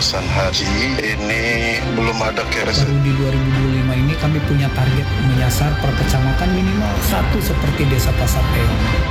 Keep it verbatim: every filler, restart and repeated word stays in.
pelunasan haji ini belum ada keres. Baru di dua ribu dua puluh lima ini kami punya target menyasar per kecamatan minimal satu seperti Desa Pasar Teong.